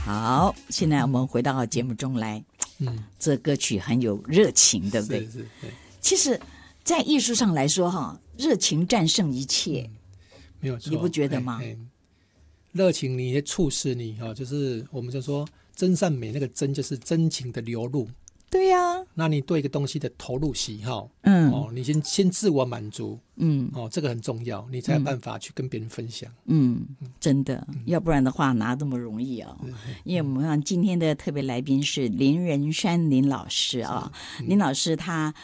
好，现在我们回到节目中来。这歌曲很有热情，对不对？ 是，对。 其实在艺术上来说哈，热情战胜一切， 没有错， 你不觉得吗？ 热情你也促使你就是我们就说真善美，那个真就是真情的流露。 对呀、 那你对一个东西的投入喜好，你先自我满足，这个很重要，你才有办法去跟别人分享。 真的，要不然的话哪这么容易啊？因为我们看今天的特别来宾是林仁山林老师啊，林老师他